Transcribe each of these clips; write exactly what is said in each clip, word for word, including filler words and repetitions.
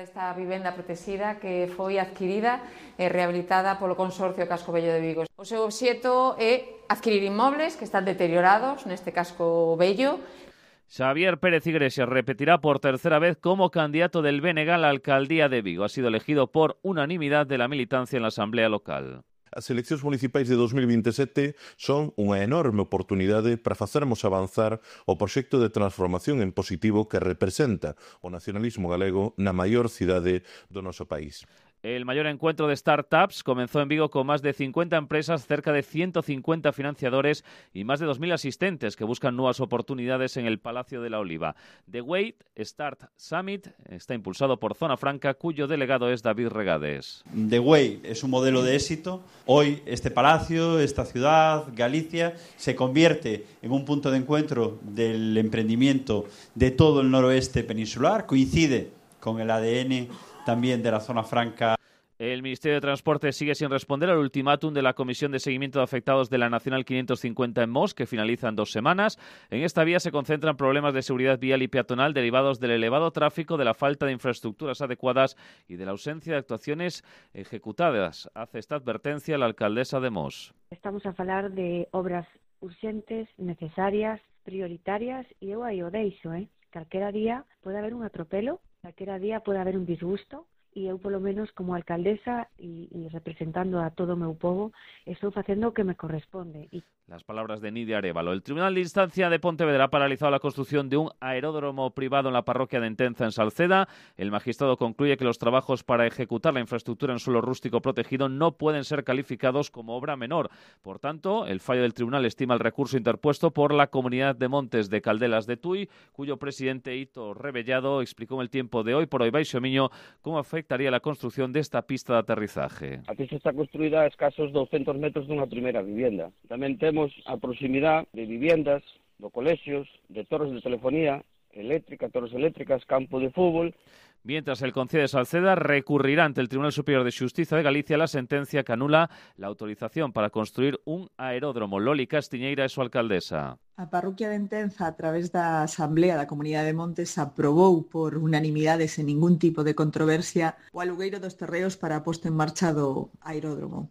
desta vivenda protexida que foi adquirida e rehabilitada polo Consorcio Casco Vello de Vigo. O seu obxecto é adquirir inmobles que están deteriorados neste casco vello. Xavier Pérez Iglesias repetirá por tercera vez como candidato del B N G a la alcaldía de Vigo. Ha sido elegido por unanimidad de la militancia en la asamblea local. As eleccións municipais de dos mil veintisiete son unha enorme oportunidade para facermos avanzar o proxecto de transformación en positivo que representa o nacionalismo galego na maior cidade do noso país. El mayor encuentro de startups comenzó en Vigo con más de cincuenta empresas, cerca de ciento cincuenta financiadores y más de dos mil asistentes que buscan nuevas oportunidades en el Palacio de la Oliva. The Way Start Summit está impulsado por Zona Franca, cuyo delegado es David Regades. The Way es un modelo de éxito. Hoy este palacio, esta ciudad, Galicia, se convierte en un punto de encuentro del emprendimiento de todo el noroeste peninsular. Coincide con el A D N también de la Zona Franca. El Ministerio de Transporte sigue sin responder al ultimátum de la Comisión de Seguimiento de Afectados de la Nacional quinientos cincuenta en Mos, que finaliza en dos semanas. En esta vía se concentran problemas de seguridad vial y peatonal derivados del elevado tráfico, de la falta de infraestructuras adecuadas y de la ausencia de actuaciones ejecutadas. Hace esta advertencia la alcaldesa de Mos. Estamos a falar de obras urxentes, necesarias, prioritarias, e eu aí o deixo, eh? Calquera día pode haber un atropelo, calquera día pode haber un disgusto, e eu, polo menos, como alcaldesa e, e representando a todo o meu povo, estou facendo o que me corresponde. E... Las palabras de Nidia Arévalo. El Tribunal de Instancia de Pontevedra ha paralizado la construcción de un aeródromo privado en la parroquia de Entenza, en Salceda. El magistrado concluye que los trabajos para ejecutar la infraestructura en suelo rústico protegido no pueden ser calificados como obra menor. Por tanto, el fallo del tribunal estima el recurso interpuesto por la Comunidad de Montes de Caldelas de Tui, cuyo presidente Ito Rebellado explicó en el Tiempo de Hoy por Hoy Baixo Miño cómo afectaría la construcción de esta pista de aterrizaje. A pista está construída a escasos doscientos metros dunha primeira vivienda. Tamén temos a proximidade de viviendas, de colexios, de torres de telefonía eléctrica, torres eléctricas, campo de fútbol. Mientras, el Concello de Salceda recurrirá ante el Tribunal Superior de Xustiza de Galicia la sentencia que anula la autorización para construir un aeródromo. Loli Castiñeira es su alcaldesa. A parroquia de Entenza, a través da Asamblea da Comunidade de Montes, aprobou por unanimidade, sen ningún tipo de controversia, o alugueiro dos terreos para a posta en marcha do aeródromo.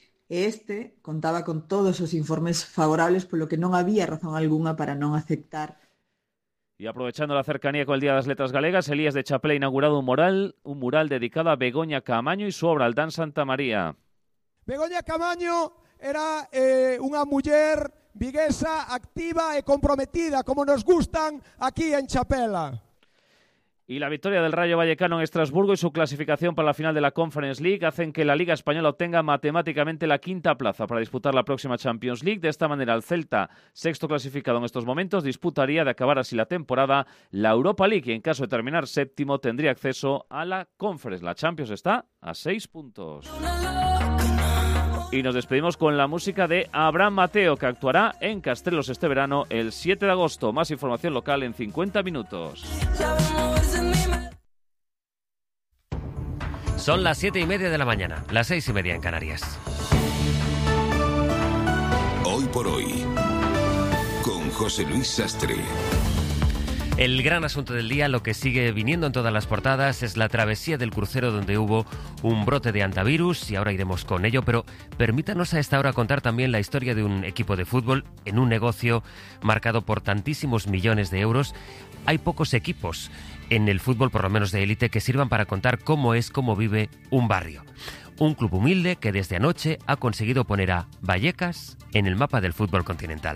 E este contaba con todos os informes favorables, polo que non había razón algunha para non aceptar. Y aprovechando la cercanía con el Día de las Letras Galegas, Elías de Chapela ha inaugurado un mural, un mural dedicado a Begoña Caamaño y su obra Aldán Santa María. Begoña Caamaño era eh, unha muller viguesa, activa e comprometida, como nos gustan aquí en Chapela. Y la victoria del Rayo Vallecano en Estrasburgo y su clasificación para la final de la Conference League hacen que la Liga Española obtenga matemáticamente la quinta plaza para disputar la próxima Champions League. De esta manera, el Celta, sexto clasificado en estos momentos, disputaría, de acabar así la temporada, la Europa League y en caso de terminar séptimo tendría acceso a la Conference. La Champions está a seis puntos. Y nos despedimos con la música de Abraham Mateo, que actuará en Castelos este verano el siete de agosto. Más información local en cincuenta minutos. Son las siete y media de la mañana, las seis y media en Canarias. Hoy por hoy, con José Luis Sastre. El gran asunto del día, lo que sigue viniendo en todas las portadas, es la travesía del crucero donde hubo un brote de antivirus y ahora iremos con ello, pero permítanos a esta hora contar también la historia de un equipo de fútbol en un negocio marcado por tantísimos millones de euros. Hay pocos equipos en el fútbol, por lo menos de élite, que sirvan para contar cómo es, cómo vive un barrio. Un club humilde que desde anoche ha conseguido poner a Vallecas en el mapa del fútbol continental.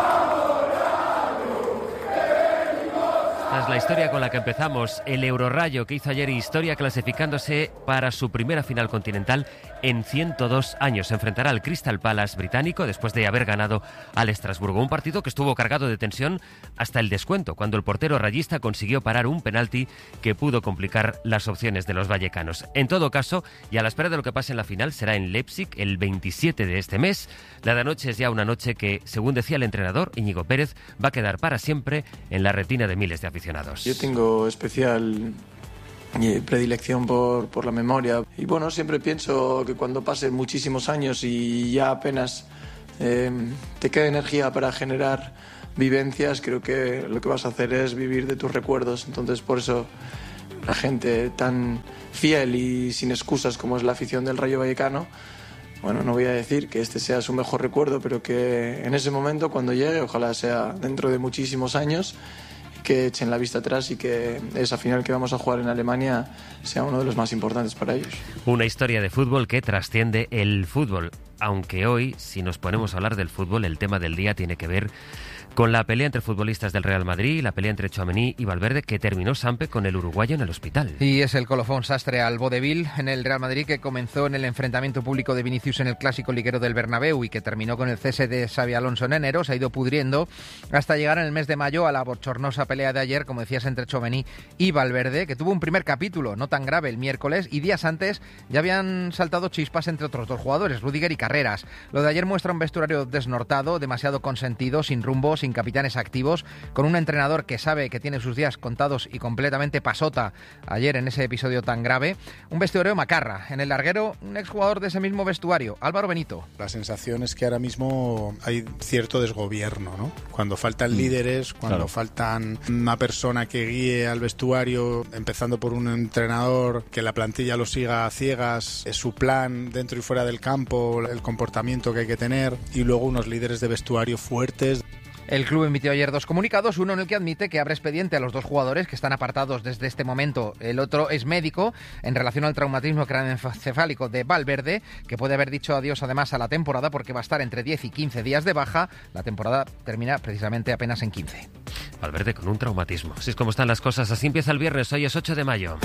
Es la historia con la que empezamos. El Eurorayo, que hizo ayer historia clasificándose para su primera final continental en ciento dos años. Se enfrentará al Crystal Palace británico después de haber ganado al Estrasburgo. Un partido que estuvo cargado de tensión hasta el descuento, cuando el portero rayista consiguió parar un penalti que pudo complicar las opciones de los vallecanos. En todo caso, y a la espera de lo que pase en la final, será en Leipzig el veintisiete de este mes. La de anoche es ya una noche que, según decía el entrenador Íñigo Pérez, va a quedar para siempre en la retina de miles de aficionados. Yo tengo especial predilección por, por la memoria y bueno, siempre pienso que cuando pasen muchísimos años y ya apenas eh, te queda energía para generar vivencias, creo que lo que vas a hacer es vivir de tus recuerdos. Entonces por eso la gente tan fiel y sin excusas como es la afición del Rayo Vallecano. Bueno, no voy a decir que este sea su mejor recuerdo, pero que en ese momento, cuando llegue, ojalá sea dentro de muchísimos años, que echen la vista atrás y que esa final que vamos a jugar en Alemania sea uno de los más importantes para ellos. Una historia de fútbol que trasciende el fútbol, aunque hoy, si nos ponemos a hablar del fútbol, el tema del día tiene que ver con la pelea entre futbolistas del Real Madrid, la pelea entre Tchouaméni y Valverde, que terminó Sampe con el uruguayo en el hospital. Y es el colofón sastre al vodevil en el Real Madrid, que comenzó en el enfrentamiento público de Vinicius en el clásico liguero del Bernabéu y que terminó con el cese de Xabi Alonso en enero. Se ha ido pudriendo hasta llegar en el mes de mayo a la bochornosa pelea de ayer, como decías, entre Tchouaméni y Valverde, que tuvo un primer capítulo no tan grave el miércoles, y días antes ya habían saltado chispas entre otros dos jugadores, Rüdiger y Carreras. Lo de ayer muestra un vestuario desnortado, demasiado consentido, sin rumbo, sin capitanes activos, con un entrenador que sabe que tiene sus días contados y completamente pasota ayer en ese episodio tan grave. Un vestuario macarra. En el larguero, un exjugador de ese mismo vestuario, Álvaro Benito. La sensación es que ahora mismo hay cierto desgobierno, ¿no? Cuando faltan líderes, cuando claro. faltan una persona que guíe al vestuario, empezando por un entrenador, que la plantilla lo siga a ciegas, es su plan dentro y fuera del campo, el comportamiento que hay que tener, y luego unos líderes de vestuario fuertes. El club emitió ayer dos comunicados, uno en el que admite que abre expediente a los dos jugadores que están apartados desde este momento. El otro es médico, en relación al traumatismo craneoencefálico de Valverde, que puede haber dicho adiós además a la temporada porque va a estar entre diez y quince días de baja. La temporada termina precisamente apenas en quince. Valverde con un traumatismo. Así es como están las cosas. Así empieza el viernes. Hoy es ocho de mayo.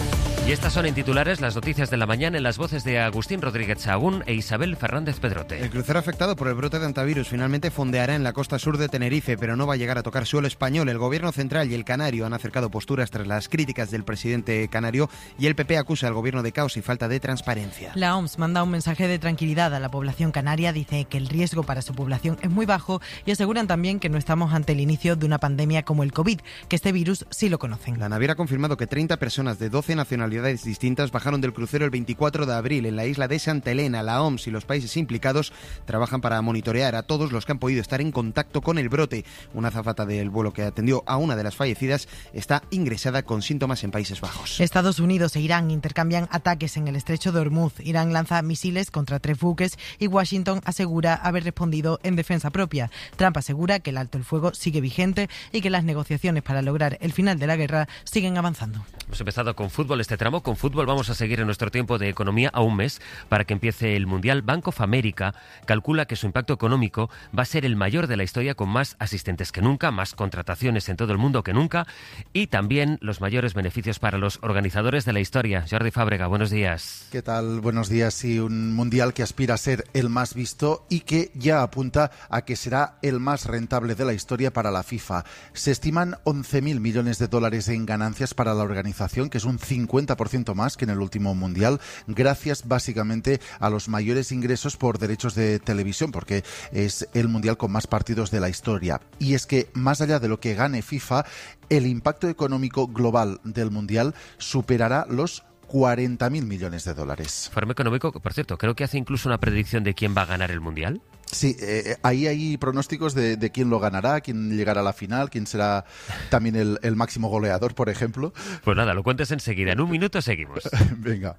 Y estas son en titulares las noticias de la mañana en las voces de Agustín Rodríguez Sahagún e Isabel Fernández Pedrote. El crucero afectado por el brote de antivirus finalmente fondeará en la costa sur de Tenerife, pero no va a llegar a tocar suelo español. El gobierno central y el canario han acercado posturas tras las críticas del presidente canario, y el P P acusa al gobierno de caos y falta de transparencia. La O M S manda un mensaje de tranquilidad a la población canaria, dice que el riesgo para su población es muy bajo y aseguran también que no estamos ante el inicio de una pandemia como el COVID, que este virus sí lo conocen. La naviera ha confirmado que treinta personas de doce nacionalidades distintas bajaron del crucero el veinticuatro de abril en la isla de Santa Elena. La O M S y los países implicados trabajan para monitorear a todos los que han podido estar en contacto con el brote. Una azafata del vuelo que atendió a una de las fallecidas está ingresada con síntomas en Países Bajos. Estados Unidos e Irán intercambian ataques en el estrecho de Hormuz. Irán lanza misiles contra tres buques y Washington asegura haber respondido en defensa propia. Trump asegura que el alto el fuego sigue vigente y que las negociaciones para lograr el final de la guerra siguen avanzando. Hemos empezado con fútbol este tramo, con fútbol vamos a seguir en nuestro tiempo de economía a un mes para que empiece el Mundial. Bank of America calcula que su impacto económico va a ser el mayor de la historia, con más asistentes que nunca, más contrataciones en todo el mundo que nunca y también los mayores beneficios para los organizadores de la historia. Jordi Fábrega, buenos días. ¿Qué tal? Buenos días. Sí, un Mundial que aspira a ser el más visto y que ya apunta a que será el más rentable de la historia para la FIFA. Se estiman once mil millones de dólares en ganancias para la organización, que es un cincuenta por ciento más que en el último Mundial, gracias básicamente a los mayores ingresos por derechos de televisión, porque es el Mundial con más partidos de la historia. Y es que, más allá de lo que gane FIFA, el impacto económico global del Mundial superará los cuarenta mil millones de dólares. Foro Económico, por cierto, creo que hace incluso una predicción de quién va a ganar el Mundial. Sí, eh, ahí hay pronósticos de, de quién lo ganará, quién llegará a la final, quién será también el, el máximo goleador, por ejemplo. Pues nada, lo cuentes enseguida. En un minuto seguimos. Venga.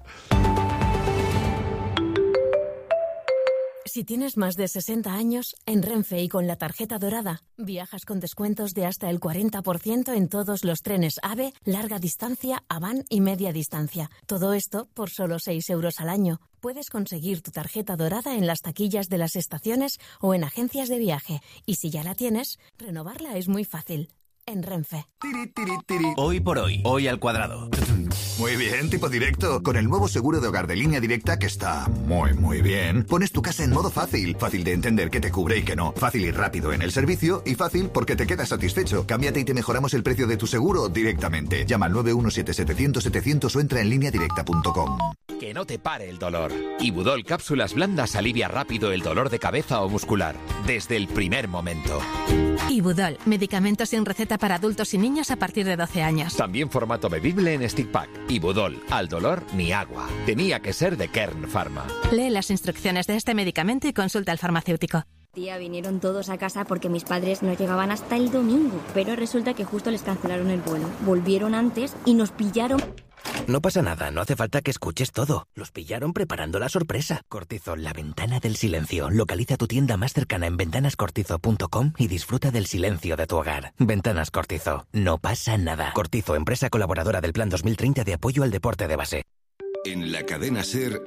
Si tienes más de sesenta años, en Renfe y con la tarjeta dorada, viajas con descuentos de hasta el cuarenta por ciento en todos los trenes AVE, larga distancia, Avant y media distancia. Todo esto por solo seis euros al año. Puedes conseguir tu tarjeta dorada en las taquillas de las estaciones o en agencias de viaje. Y si ya la tienes, renovarla es muy fácil. En Renfe. Hoy por hoy, hoy al cuadrado. Muy bien, tipo directo. Con el nuevo seguro de hogar de Línea Directa, que está muy, muy bien, pones tu casa en modo fácil. Fácil de entender qué te cubre y qué no. Fácil y rápido en el servicio y fácil porque te quedas satisfecho. Cámbiate y te mejoramos el precio de tu seguro directamente. Llama al nueve uno siete setecientos setecientos o entra en línea directa punto com. Que no te pare el dolor. Ibudol Cápsulas Blandas alivia rápido el dolor de cabeza o muscular, desde el primer momento. Ibudol, medicamentos sin receta para adultos y niños a partir de doce años. También formato bebible en stick pack. Ibudol, al dolor ni agua. Tenía que ser de Kern Pharma. Lee las instrucciones de este medicamento y consulta al farmacéutico. Tía, vinieron todos a casa porque mis padres no llegaban hasta el domingo, pero resulta que justo les cancelaron el vuelo. Volvieron antes y nos pillaron... No pasa nada, no hace falta que escuches todo. Los pillaron preparando la sorpresa. Cortizo, la ventana del silencio. Localiza tu tienda más cercana en ventanas cortizo punto com y disfruta del silencio de tu hogar. Ventanas Cortizo. No pasa nada. Cortizo, empresa colaboradora del Plan dos mil treinta de apoyo al deporte de base. En la cadena SER,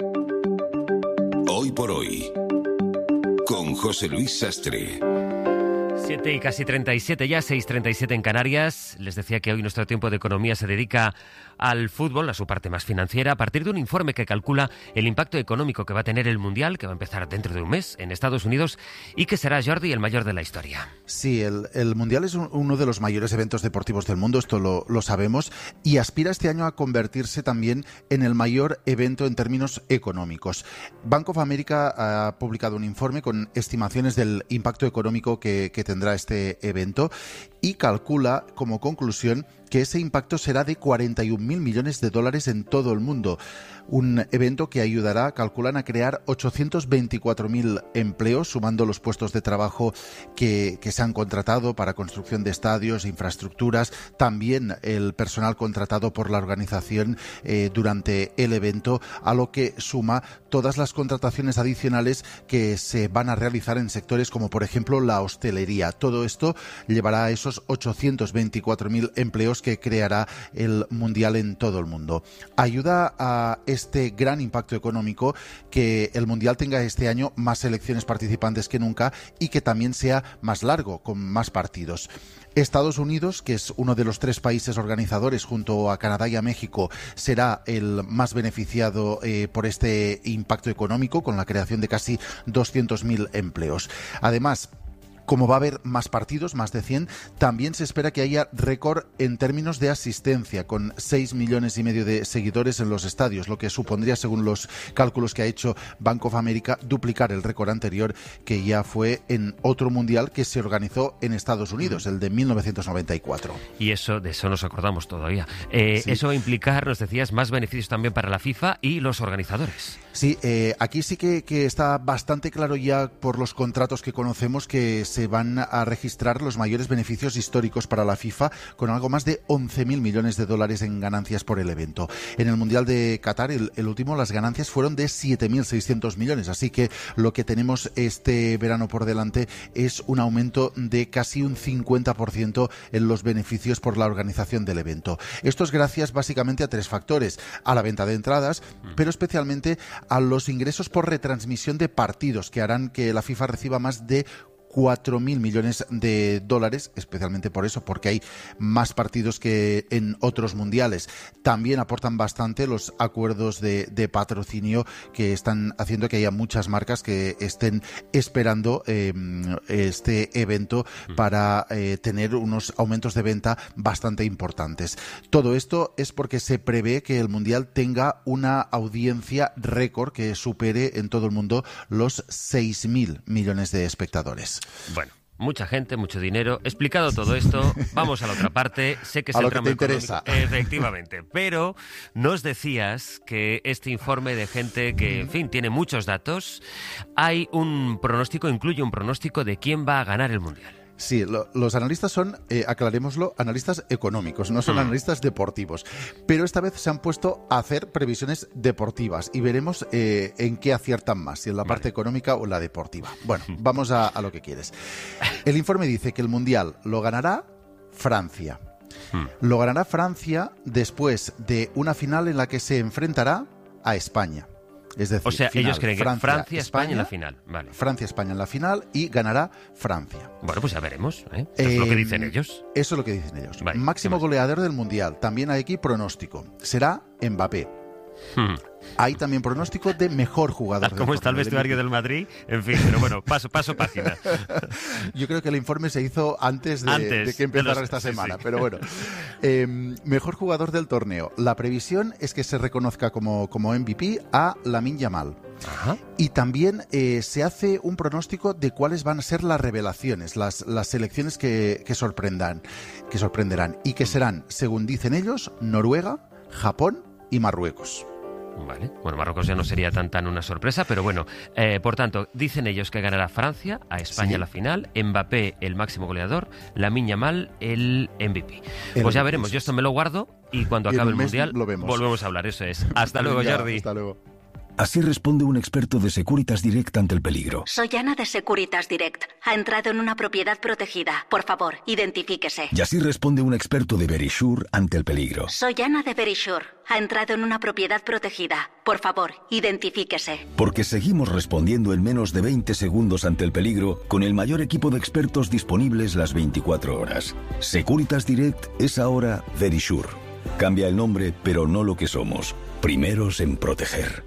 Hoy por Hoy, con José Luis Sastre. siete y casi treinta y siete ya, seis treinta y siete en Canarias. Les decía que hoy nuestro tiempo de economía se dedica al fútbol, a su parte más financiera, a partir de un informe que calcula el impacto económico que va a tener el Mundial, que va a empezar dentro de un mes en Estados Unidos y que será, Jordi, el mayor de la historia. Sí, el, el Mundial es un, uno de los mayores eventos deportivos del mundo, esto lo, lo sabemos, y aspira este año a convertirse también en el mayor evento en términos económicos. Bank of America ha publicado un informe con estimaciones del impacto económico que, que tendrá este evento y calcula como conclusión que ese impacto será de cuarenta y un mil millones de dólares en todo el mundo. Un evento que ayudará, calculan, a crear ochocientos veinticuatro mil empleos, sumando los puestos de trabajo que, que se han contratado para construcción de estadios, infraestructuras, también el personal contratado por la organización eh, durante el evento, a lo que suma todas las contrataciones adicionales que se van a realizar en sectores como, por ejemplo, la hostelería. Todo esto llevará a esos ochocientos veinticuatro mil empleos que creará el Mundial en todo el mundo. Ayuda a este gran impacto económico que el Mundial tenga este año más selecciones participantes que nunca y que también sea más largo, con más partidos. Estados Unidos, que es uno de los tres países organizadores junto a Canadá y a México, será el más beneficiado eh, por este impacto económico, con la creación de casi doscientos mil empleos. Además, como va a haber más partidos, más de cien, también se espera que haya récord en términos de asistencia, con seis millones y medio de seguidores en los estadios, lo que supondría, según los cálculos que ha hecho Bank of America, duplicar el récord anterior, que ya fue en otro mundial que se organizó en Estados Unidos, el de mil novecientos noventa y cuatro. Y eso, de eso nos acordamos todavía. Eh, sí. Eso va a implicar, nos decías, más beneficios también para la FIFA y los organizadores. Sí, eh, aquí sí que, que está bastante claro ya por los contratos que conocemos que se van a registrar los mayores beneficios históricos para la FIFA, con algo más de once mil millones de dólares en ganancias por el evento. En el Mundial de Qatar, el, el último, las ganancias fueron de siete mil seiscientos millones, así que lo que tenemos este verano por delante es un aumento de casi un cincuenta por ciento en los beneficios por la organización del evento. Esto es gracias básicamente a tres factores: a la venta de entradas, pero especialmente a los ingresos por retransmisión de partidos, que harán que la FIFA reciba más de cuatro mil millones de dólares, especialmente por eso, porque hay más partidos que en otros mundiales. También aportan bastante los acuerdos de, de patrocinio, que están haciendo que haya muchas marcas que estén esperando eh, este evento para eh, tener unos aumentos de venta bastante importantes. Todo esto es porque se prevé que el mundial tenga una audiencia récord que supere en todo el mundo los seis mil millones de espectadores. Bueno, mucha gente, mucho dinero. Explicado todo esto, vamos a la otra parte. Sé que es a el lo que tramo te interesa. Económico, efectivamente. Pero nos decías que este informe de gente que, en fin, tiene muchos datos, hay un pronóstico, incluye un pronóstico de quién va a ganar el Mundial. Sí, lo, los analistas son, eh, aclarémoslo, analistas económicos, no son mm. analistas deportivos. Pero esta vez se han puesto a hacer previsiones deportivas y veremos eh, en qué aciertan más, si en la parte vale. económica o en la deportiva. Bueno, vamos a, a lo que quieres. El informe dice que el Mundial lo ganará Francia. Mm. Lo ganará Francia después de una final en la que se enfrentará a España. Es decir, o sea, final, ellos creen que Francia, Francia, España, España en la final. Vale. Francia, España en la final y ganará Francia. Bueno, pues ya veremos. ¿eh? Eso eh, es lo que dicen ellos. Eso es lo que dicen ellos. Vale, máximo goleador del Mundial. También hay aquí pronóstico. Será Mbappé. Hmm. Hay también pronóstico de mejor jugador. ¿Cómo está el vestuario del Madrid? En fin, pero bueno, paso, paso página. Yo creo que el informe se hizo antes de, antes de que empezara de los... esta semana, sí, sí. pero bueno. Eh, mejor jugador del torneo. La previsión es que se reconozca como, como M V P a Lamine Yamal. Ajá. Y también eh, se hace un pronóstico de cuáles van a ser las revelaciones, las, las selecciones que, que sorprendan, que sorprenderán y que serán, según dicen ellos, Noruega, Japón y Marruecos. Vale, bueno, Marruecos ya no sería tan tan una sorpresa, pero bueno, eh, por tanto, dicen ellos que ganará Francia, a España sí. la final, Mbappé el máximo goleador, Lamine Yamal el M V P. El pues ya veremos, yo esto me lo guardo y cuando y acabe el Mundial volvemos a hablar, eso es. Hasta luego, ya, Jordi. Hasta luego. Así responde un experto de Securitas Direct ante el peligro. Soy Ana de Securitas Direct. Ha entrado en una propiedad protegida. Por favor, identifíquese. Y así responde un experto de Verisure ante el peligro. Soy Ana de Verisure. Ha entrado en una propiedad protegida. Por favor, identifíquese. Porque seguimos respondiendo en menos de veinte segundos ante el peligro con el mayor equipo de expertos disponibles las veinticuatro horas. Securitas Direct es ahora Verisure. Cambia el nombre, pero no lo que somos. Primeros en proteger.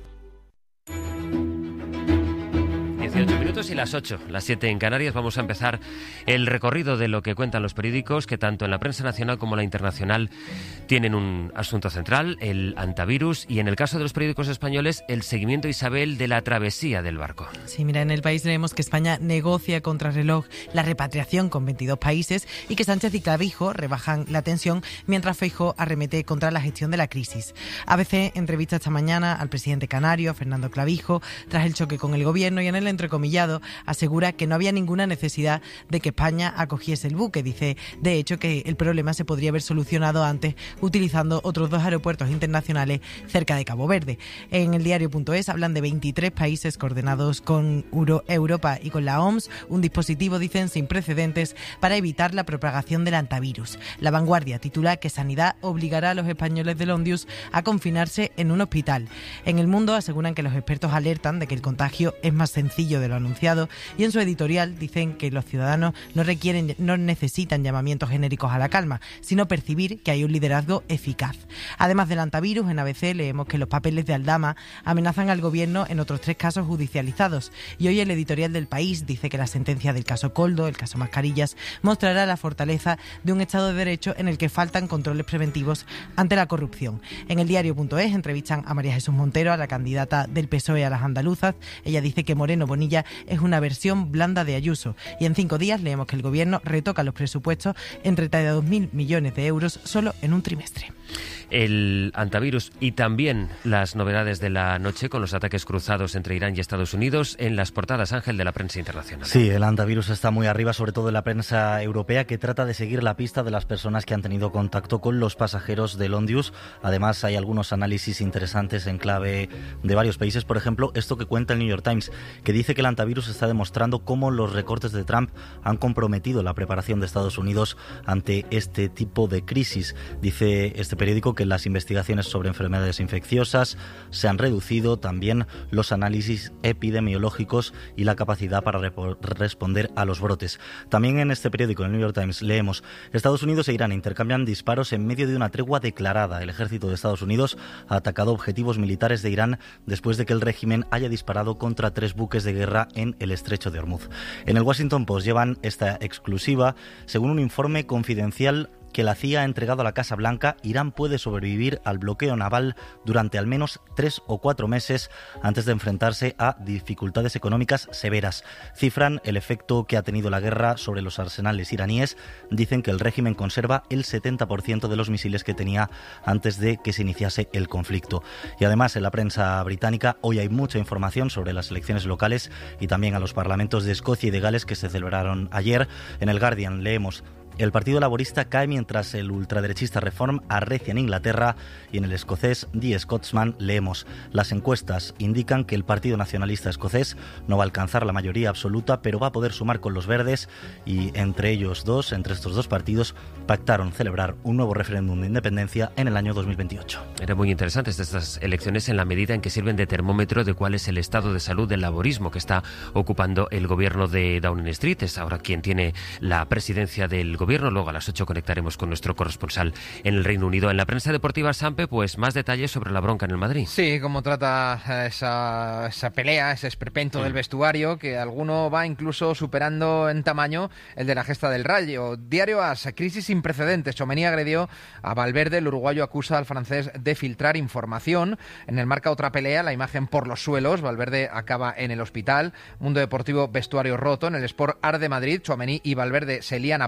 dieciocho minutos y las ocho, las siete en Canarias. Vamos a empezar el recorrido de lo que cuentan los periódicos, que tanto en la prensa nacional como la internacional tienen un asunto central, el antivirus, y en el caso de los periódicos españoles, el seguimiento, Isabel, de la travesía del barco. Sí, mira, en El País leemos que España negocia contra reloj la repatriación con veintidós países y que Sánchez y Clavijo rebajan la tensión mientras Feijóo arremete contra la gestión de la crisis. A B C entrevista esta mañana al presidente canario, Fernando Clavijo, tras el choque con el gobierno, y en el entrecomillado asegura que no había ninguna necesidad de que España acogiese el buque. Dice, de hecho, que el problema se podría haber solucionado antes utilizando otros dos aeropuertos internacionales cerca de Cabo Verde. En el diario punto es hablan de veintitrés países coordenados con Euro- Europa y con la O M S, un dispositivo, dicen, sin precedentes para evitar la propagación del antivirus. La Vanguardia titula que Sanidad obligará a los españoles de Londius a confinarse en un hospital. En El Mundo aseguran que los expertos alertan de que el contagio es más sencillo de lo anunciado, y en su editorial dicen que los ciudadanos no requieren, no necesitan llamamientos genéricos a la calma, sino percibir que hay un liderazgo eficaz. Además del antivirus, en A B C leemos que los papeles de Aldama amenazan al gobierno en otros tres casos judicializados, y hoy el editorial del País dice que la sentencia del caso Coldo, el caso Mascarillas, mostrará la fortaleza de un Estado de Derecho en el que faltan controles preventivos ante la corrupción. En el diario punto es entrevistan a María Jesús Montero, a la candidata del P S O E a las andaluzas. Ella dice que Moreno Bonilla es una versión blanda de Ayuso, y en cinco días leemos que el gobierno retoca los presupuestos en treinta y dos mil millones de euros solo en un trimestre. El antivirus y también las novedades de la noche con los ataques cruzados entre Irán y Estados Unidos en las portadas, Ángel, de la prensa internacional. Sí, el antivirus está muy arriba, sobre todo en la prensa europea, que trata de seguir la pista de las personas que han tenido contacto con los pasajeros de Londius. Además, hay algunos análisis interesantes en clave de varios países. Por ejemplo, esto que cuenta el New York Times, que dice que el antivirus está demostrando cómo los recortes de Trump han comprometido la preparación de Estados Unidos ante este tipo de crisis. Dice este periódico que las investigaciones sobre enfermedades infecciosas se han reducido, también los análisis epidemiológicos y la capacidad para responder a los brotes. También en este periódico, en el New York Times, leemos: Estados Unidos e Irán intercambian disparos en medio de una tregua declarada. El ejército de Estados Unidos ha atacado objetivos militares de Irán después de que el régimen haya disparado contra tres buques de guerra en el estrecho de Hormuz. En el Washington Post llevan esta exclusiva. Según un informe confidencial que la C I A ha entregado a la Casa Blanca, Irán puede sobrevivir al bloqueo naval durante al menos tres o cuatro meses antes de enfrentarse a dificultades económicas severas. Cifran el efecto que ha tenido la guerra sobre los arsenales iraníes. Dicen que el régimen conserva el setenta por ciento de los misiles que tenía antes de que se iniciase el conflicto. Y además, en la prensa británica hoy hay mucha información sobre las elecciones locales y también a los parlamentos de Escocia y de Gales que se celebraron ayer. En el Guardian leemos: el Partido Laborista cae mientras el ultraderechista Reform arrecia en Inglaterra, y en el escocés The Scotsman leemos: las encuestas indican que el Partido Nacionalista Escocés no va a alcanzar la mayoría absoluta, pero va a poder sumar con los verdes, y entre ellos dos, entre estos dos partidos, pactaron celebrar un nuevo referéndum de independencia en el año dos mil veintiocho. Eran muy interesantes estas elecciones en la medida en que sirven de termómetro de cuál es el estado de salud del laborismo que está ocupando el gobierno de Downing Street. Es ahora quien tiene la presidencia del gobierno. Luego a las ocho conectaremos con nuestro corresponsal en el Reino Unido. En la prensa deportiva, Sampe, pues más detalles sobre la bronca en el Madrid. Sí, cómo trata esa, esa pelea, ese esperpento mm. del vestuario, que alguno va incluso superando en tamaño el de la gesta del Rayo. Diario A S, crisis sin precedentes. Tchouaméni agredió a Valverde, el uruguayo acusa al francés de filtrar información. En el Marca, otra pelea, la imagen por los suelos. Valverde acaba en el hospital. Mundo Deportivo, vestuario roto. En el Sport, Arde Madrid, Tchouaméni y Valverde se lían a palos.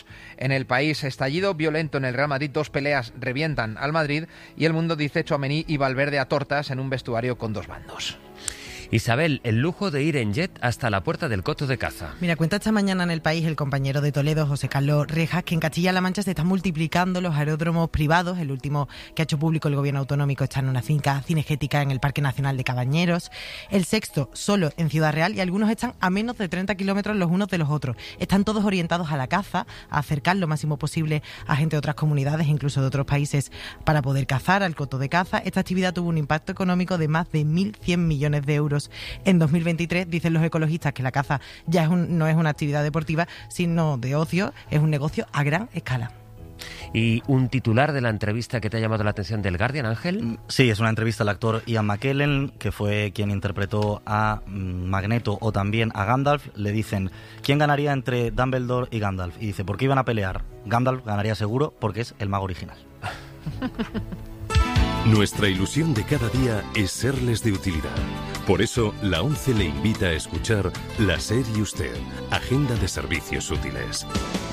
minutos. En El País, estallido violento en el Real Madrid, dos peleas revientan al Madrid y El Mundo dice Tchouaméni y Valverde a tortas en un vestuario con dos bandos. Isabel, el lujo de ir en jet hasta la puerta del Coto de Caza. Mira, cuenta esta mañana en El País el compañero de Toledo, José Carlos Rejas, que en Castilla-La Mancha se están multiplicando los aeródromos privados. El último que ha hecho público el gobierno autonómico está en una finca cinegética en el Parque Nacional de Cabañeros. El sexto solo en Ciudad Real y algunos están a menos de treinta kilómetros los unos de los otros. Están todos orientados a la caza, a acercar lo máximo posible a gente de otras comunidades, incluso de otros países, para poder cazar al Coto de Caza. Esta actividad tuvo un impacto económico de más de mil cien millones de euros en dos mil veintitrés. Dicen los ecologistas que la caza ya es un, no es una actividad deportiva, sino de ocio, es un negocio a gran escala. ¿Y un titular de la entrevista que te ha llamado la atención del Guardian, Ángel? Sí, es una entrevista al actor Ian McKellen, que fue quien interpretó a Magneto o también a Gandalf. Le dicen, ¿quién ganaría entre Dumbledore y Gandalf? Y dice, ¿por qué iban a pelear? Gandalf ganaría seguro porque es el mago original. Nuestra ilusión de cada día es serles de utilidad. Por eso, la ONCE le invita a escuchar La SER y Usted, Agenda de Servicios Útiles.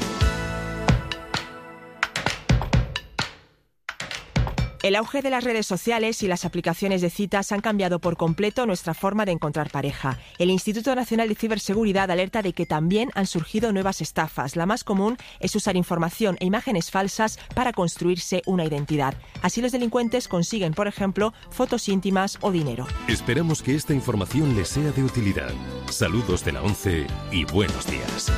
El auge de las redes sociales y las aplicaciones de citas han cambiado por completo nuestra forma de encontrar pareja. El Instituto Nacional de Ciberseguridad alerta de que también han surgido nuevas estafas. La más común es usar información e imágenes falsas para construirse una identidad. Así los delincuentes consiguen, por ejemplo, fotos íntimas o dinero. Esperamos que esta información les sea de utilidad. Saludos de la ONCE y buenos días.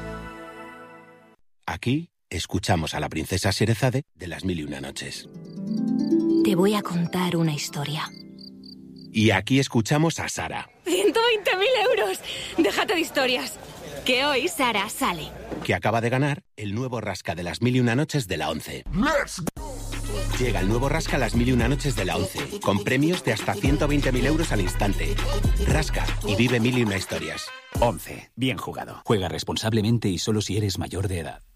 Aquí escuchamos a la princesa Sherezade de Las Mil y Una Noches. Te voy a contar una historia. Y aquí escuchamos a Sara, ciento veinte mil euros. Déjate de historias. Que hoy Sara sale. que acaba de ganar el nuevo Rasca de Las Mil y Una Noches de la ONCE. Llega el nuevo Rasca Las Mil y Una Noches de la ONCE, con premios de hasta ciento veinte mil euros al instante. Rasca y vive mil y una historias. ONCE. Bien jugado. Juega responsablemente y solo si eres mayor de edad.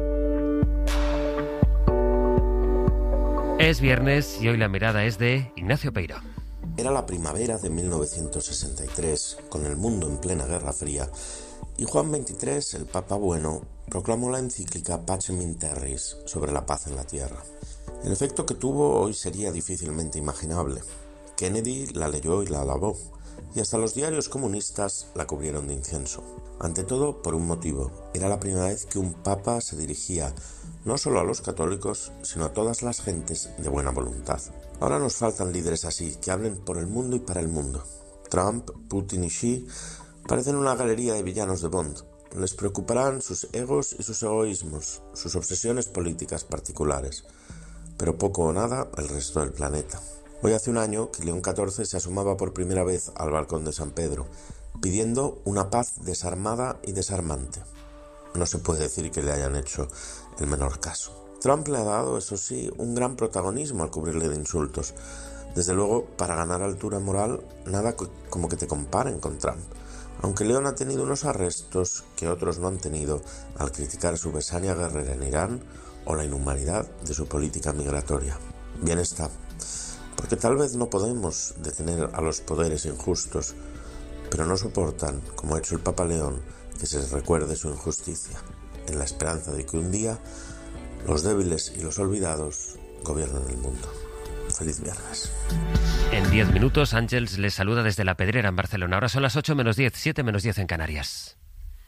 Es viernes y hoy la mirada es de Ignacio Peiro. Era la primavera de mil novecientos sesenta y tres, con el mundo en plena Guerra Fría, y Juan veintitrés, el Papa Bueno, proclamó la encíclica Pacem in Terris sobre la paz en la tierra. El efecto que tuvo hoy sería difícilmente imaginable. Kennedy la leyó y la alabó, y hasta los diarios comunistas la cubrieron de incienso. Ante todo, por un motivo: era la primera vez que un papa se dirigía no solo a los católicos, sino a todas las gentes de buena voluntad. Ahora nos faltan líderes así, que hablen por el mundo y para el mundo. Trump, Putin y Xi parecen una galería de villanos de Bond. Les preocuparán sus egos y sus egoísmos, sus obsesiones políticas particulares, pero poco o nada el resto del planeta. Hoy hace un año que León catorce se asomaba por primera vez al balcón de San Pedro, pidiendo una paz desarmada y desarmante. No se puede decir que le hayan hecho el menor caso. Trump le ha dado, eso sí, un gran protagonismo al cubrirle de insultos. Desde luego, para ganar altura moral, nada como que te comparen con Trump. Aunque León ha tenido unos arrestos que otros no han tenido al criticar su besaria guerrera en Irán o la inhumanidad de su política migratoria. Bien está, porque tal vez no podemos detener a los poderes injustos, pero no soportan, como ha hecho el Papa León, que se les recuerde su injusticia, en la esperanza de que un día los débiles y los olvidados gobiernen el mundo. Feliz viernes. En diez minutos, Ángels les saluda desde La Pedrera, en Barcelona. Ahora son las ocho menos diez, siete menos diez en Canarias.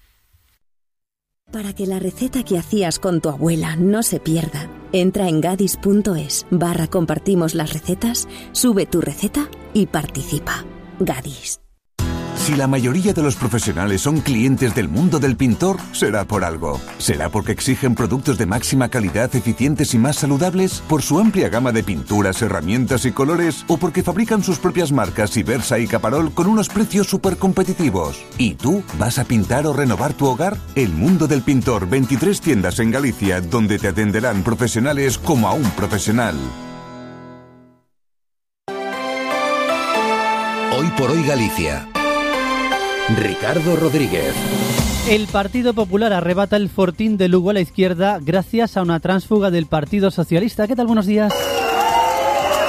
Para que la receta que hacías con tu abuela no se pierda, entra en gadis.es barra compartimos las recetas, sube tu receta y participa. Gadis. Si la mayoría de los profesionales son clientes del mundo del pintor, será por algo. ¿Será porque exigen productos de máxima calidad, eficientes y más saludables? ¿Por su amplia gama de pinturas, herramientas y colores? ¿O porque fabrican sus propias marcas Ibersa y Caparol con unos precios súper competitivos? ¿Y tú? ¿Vas a pintar o renovar tu hogar? El mundo del pintor, veintitrés tiendas en Galicia, donde te atenderán profesionales como a un profesional. Hoy por hoy Galicia. Ricardo Rodríguez. El Partido Popular arrebata el fortín de Lugo a la izquierda gracias a una tránsfuga del Partido Socialista. ¿Qué tal? Buenos días.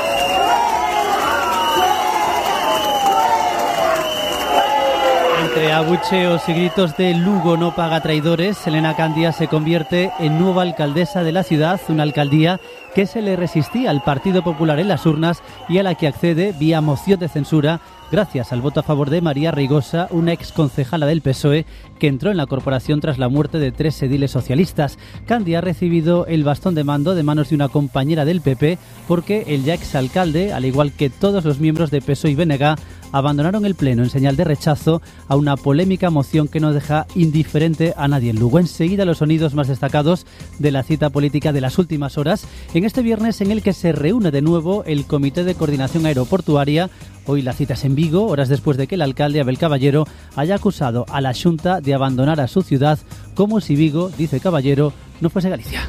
Entre abucheos y gritos de Lugo no paga traidores, Elena Candia se convierte en nueva alcaldesa de la ciudad, una alcaldía que se le resistía al Partido Popular en las urnas y a la que accede vía moción de censura gracias al voto a favor de María Rigosa, una exconcejala del P S O E que entró en la corporación tras la muerte de tres ediles socialistas. Candia ha recibido el bastón de mando de manos de una compañera del P P porque el ya exalcalde, al igual que todos los miembros de P S O E y B N G, abandonaron el pleno en señal de rechazo a una polémica moción que no deja indiferente a nadie en Lugo. Enseguida los sonidos más destacados de la cita política de las últimas horas, en este viernes en el que se reúne de nuevo el Comité de Coordinación Aeroportuaria. Hoy la cita es en Vigo, horas después de que el alcalde Abel Caballero haya acusado a la Xunta de abandonar a su ciudad, como si Vigo, dice Caballero, no fuese Galicia.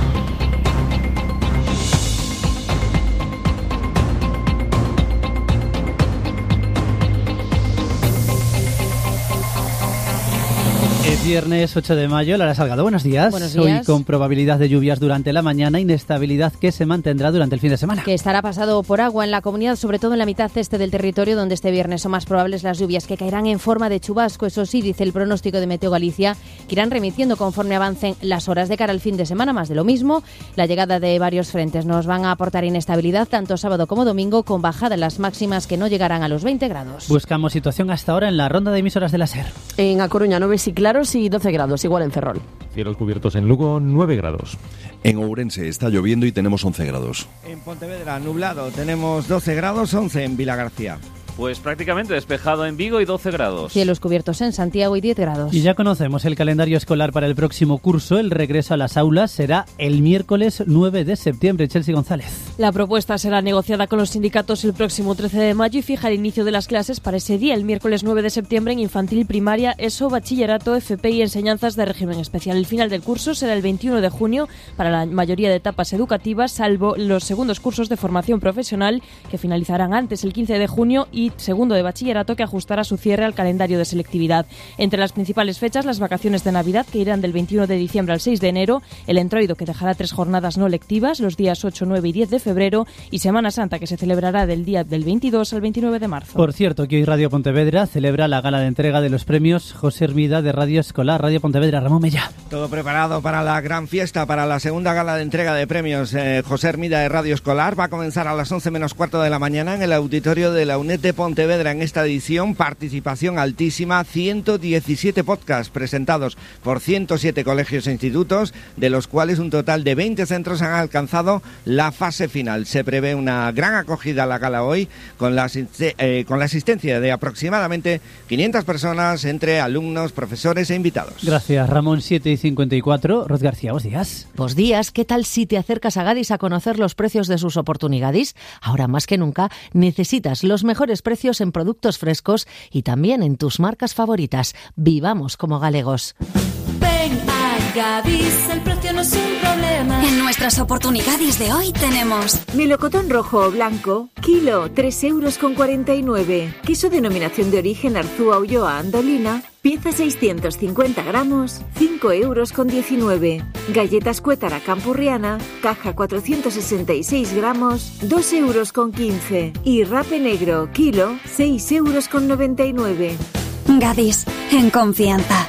Es viernes ocho de mayo, Lara Salgado, buenos días. Buenos días. Hoy con probabilidad de lluvias durante la mañana, inestabilidad que se mantendrá durante el fin de semana. Que estará pasado por agua en la comunidad, sobre todo en la mitad este del territorio, donde este viernes son más probables las lluvias, que caerán en forma de chubasco. Eso sí, dice el pronóstico de Meteo Galicia, que irán remitiendo conforme avancen las horas de cara al fin de semana, más de lo mismo. La llegada de varios frentes nos van a aportar inestabilidad, tanto sábado como domingo, con bajada en las máximas que no llegarán a los veinte grados. Buscamos situación hasta ahora en la ronda de emisoras de la SER. En A Coruña, nubes y claros y doce grados, igual en Ferrol. Cielos cubiertos en Lugo, nueve grados. En Ourense está lloviendo y tenemos once grados. En Pontevedra, nublado, tenemos doce grados, once en Vilagarcía. Pues prácticamente despejado en Vigo y doce grados. Cielos cubiertos en Santiago y diez grados. Y ya conocemos el calendario escolar para el próximo curso. El regreso a las aulas será el miércoles nueve de septiembre. Chelsea González. La propuesta será negociada con los sindicatos el próximo trece de mayo y fija el inicio de las clases para ese día, el miércoles nueve de septiembre, en infantil, primaria, ESO, bachillerato, F P y enseñanzas de régimen especial. El final del curso será el veintiuno de junio para la mayoría de etapas educativas, salvo los segundos cursos de formación profesional, que finalizarán antes, el quince de junio, y segundo de bachillerato, que ajustará su cierre al calendario de selectividad. Entre las principales fechas, las vacaciones de Navidad, que irán del veintiuno de diciembre al seis de enero, el Entroido, que dejará tres jornadas no lectivas, los días ocho, nueve y diez de febrero, y Semana Santa, que se celebrará del día del veintidós al veintinueve de marzo. Por cierto, que hoy Radio Pontevedra celebra la gala de entrega de los premios José Hermida de Radio Escolar. Radio Pontevedra, Ramón Mella. Todo preparado para la gran fiesta, para la segunda gala de entrega de premios eh, José Hermida de Radio Escolar. Va a comenzar a las once menos cuarto de la mañana en el auditorio de la UNED de Pontevedra. En esta edición, participación altísima, ciento diecisiete podcasts presentados por ciento siete colegios e institutos, de los cuales un total de veinte centros han alcanzado la fase final. Se prevé una gran acogida a la gala hoy, con la, eh, con la asistencia de aproximadamente quinientas personas, entre alumnos, profesores e invitados. Gracias, Ramón. Siete y cincuenta y cuatro. Ros García, buenos días. Buenos días. ¿Qué tal si te acercas a Gadis a conocer los precios de sus oportunidades? Ahora más que nunca necesitas los mejores precios en productos frescos y también en tus marcas favoritas. Vivamos como galegos. Ven a Gadis, el precio no es un problema. En nuestras oportunidades de hoy tenemos melocotón rojo o blanco, kilo, tres euros con cuarenta y nueve. Queso denominación de origen Arzúa Ulloa Andolina, pieza seiscientos cincuenta gramos, cinco euros con diecinueve. Galletas Cuétara Campurriana, caja cuatrocientos sesenta y seis gramos, dos euros con quince. Y rape negro, kilo, seis euros con noventa y nueve. Gadis, en confianza.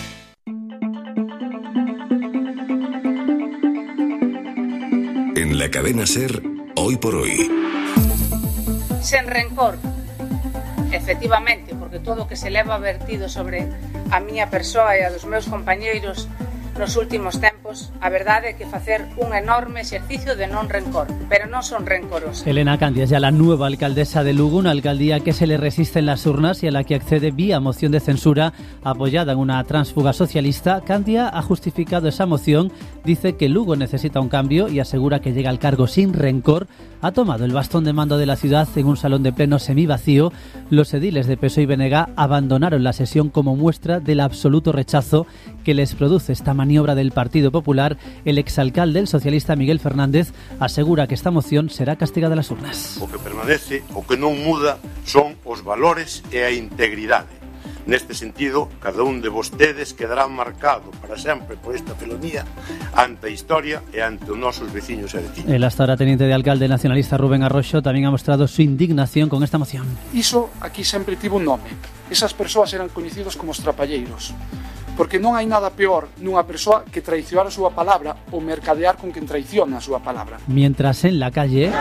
En la cadena SER, hoy por hoy. Sen rencor, efectivamente, porque todo o que se leva vertido sobre a miña persoa e a dos meus compañeiros nos últimos tempos, a verdade é que facer un enorme exercicio de non rencor, pero non son rencoros. Elena Candia es ya la nueva alcaldesa de Lugo, una alcaldía que se le resiste en las urnas y a la que accede vía moción de censura apoyada en una tránsfuga socialista. Candia ha justificado esa moción, dice que Lugo necesita un cambio y asegura que llega al cargo sin rencor. Ha tomado el bastón de mando de la ciudad en un salón de pleno semivacío. Los ediles de P S O E y B N G abandonaron la sesión como muestra del absoluto rechazo que les produce esta maniobra del Partido Popular. El exalcalde, el socialista Miguel Fernández, asegura que esta moción será castigada a las urnas. O que permanece, o que non muda, son os valores e a integridade. Neste sentido, cada un de vostedes quedará marcado para sempre por esta felonía ante a historia e ante os nosos veciños e veciñas. El hasta ahora teniente de alcalde nacionalista Rubén Arroxo tamén ha mostrado su indignación con esta moción. Iso aquí sempre tivo un nome. Esas persoas eran coñecidos como os trapalleiros. Porque non hai nada peor nunha persoa que traicionar a súa palabra ou mercadear con quen traiciona a súa palabra. Mientras en la calle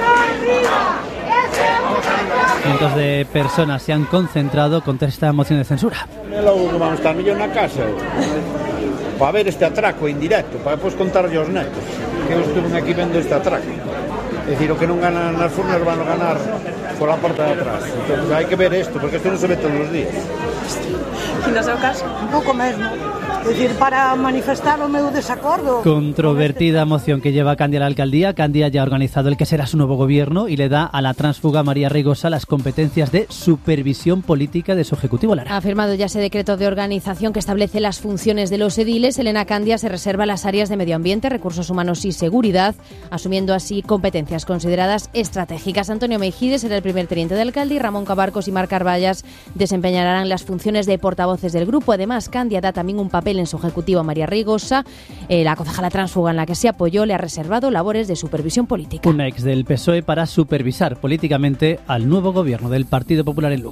cientos de personas se han concentrado contra esta moción de censura. Logo que vamos estar millón na casa para ver este atraco indirecto, para depois contarlle aos netos que eu estuve aquí vendo este atraco. É dicir, o que non ganan nas furnas van a ganar pola porta de atrás. Entón, hai que ver isto, porque isto non se ve todos os días. E no seu caso, un pouco mesmo. Es decir, para manifestar o meu desacordo. Controvertida moción que lleva Candia a la alcaldía. Candia ya ha organizado el que será su nuevo gobierno y le da a la tránsfuga María Rigosa las competencias de supervisión política de su ejecutivo. Lara. Ha firmado ya ese decreto de organización que establece las funciones de los ediles. Elena Candia se reserva las áreas de medio ambiente, recursos humanos y seguridad, asumiendo así competencias consideradas estratégicas. Antonio Meijides será el primer teniente de alcalde y Ramón Cabarcos y Marc Carballas desempeñarán las funciones de portavoces del grupo. Además, Candia da también un papel en su ejecutivo a María Rigosa. Eh, la concejala tránsfuga en la que se apoyó le ha reservado labores de supervisión política. Un ex del P S O E para supervisar políticamente al nuevo gobierno del Partido Popular en Lugo.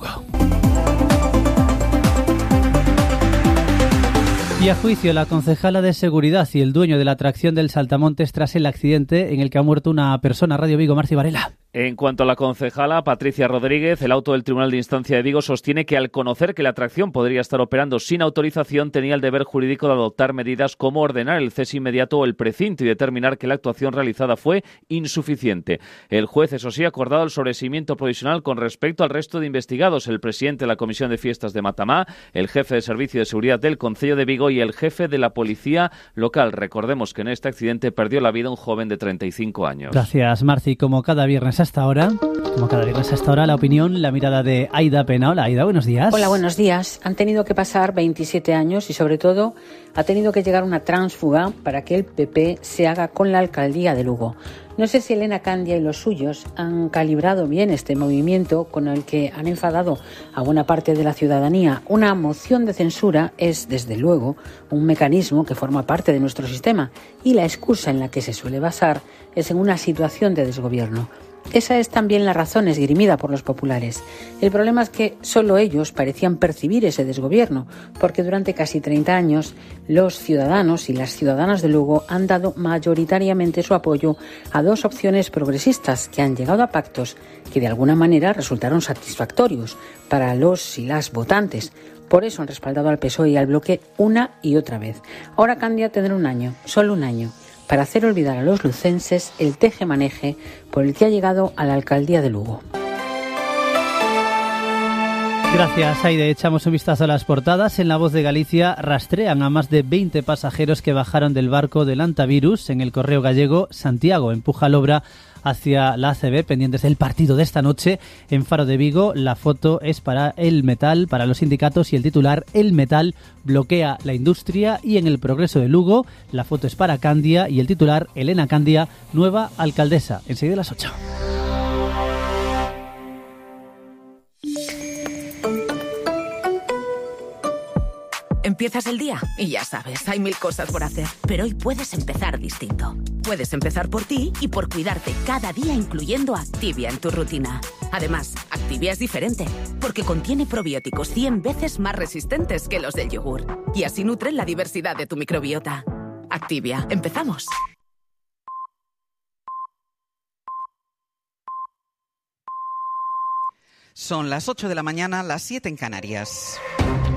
Y a juicio la concejala de seguridad y el dueño de la atracción del Saltamontes tras el accidente en el que ha muerto una persona. Radio Vigo, Marci Varela. En cuanto a la concejala Patricia Rodríguez, el auto del Tribunal de Instancia de Vigo sostiene que al conocer que la atracción podría estar operando sin autorización, tenía el deber jurídico de adoptar medidas como ordenar el cese inmediato o el precinto y determinar que la actuación realizada fue insuficiente. El juez, eso sí, ha acordado el sobreseimiento provisional con respecto al resto de investigados, el presidente de la Comisión de Fiestas de Matamá, el jefe de Servicio de Seguridad del Concello de Vigo y el jefe de la Policía Local. Recordemos que en este accidente perdió la vida un joven de treinta y cinco años. Gracias, Marci. Como cada viernes hasta ahora, como cada viernes hasta ahora, la opinión, la mirada de Aida Pena. Hola, Aida, buenos días. Hola, buenos días. Han tenido que pasar veintisiete años y, sobre todo, ha tenido que llegar una tránsfuga para que el P P se haga con la alcaldía de Lugo. No sé si Elena Candia y los suyos han calibrado bien este movimiento con el que han enfadado a buena parte de la ciudadanía. Una moción de censura es, desde luego, un mecanismo que forma parte de nuestro sistema y la excusa en la que se suele basar es en una situación de desgobierno. Esa es también la razón esgrimida por los populares. El problema es que solo ellos parecían percibir ese desgobierno, porque durante casi treinta años los ciudadanos y las ciudadanas de Lugo han dado mayoritariamente su apoyo a dos opciones progresistas que han llegado a pactos que de alguna manera resultaron satisfactorios para los y las votantes. Por eso han respaldado al P S O E y al bloque una y otra vez. Ahora Candia tendrá un año, solo un año, para hacer olvidar a los lucenses el teje-maneje por el que ha llegado a la alcaldía de Lugo. Gracias, Aide. Echamos un vistazo a las portadas. En La Voz de Galicia rastrean a más de veinte pasajeros que bajaron del barco del Antavirus en el correo gallego. Santiago empuja el obra hacia la A C B, pendientes del partido de esta noche. En Faro de Vigo, la foto es para el metal, para los sindicatos, y el titular: el metal bloquea la industria. Y en El Progreso de Lugo, la foto es para Candia y el titular: Elena Candia, nueva alcaldesa. Enseguida a las ocho. Empiezas el día y ya sabes, hay mil cosas por hacer. Pero hoy puedes empezar distinto. Puedes empezar por ti y por cuidarte cada día, incluyendo Activia en tu rutina. Además, Activia es diferente, porque contiene probióticos cien veces más resistentes que los del yogur. Y así nutren la diversidad de tu microbiota. Activia, empezamos. Son las ocho de la mañana, las siete en Canarias.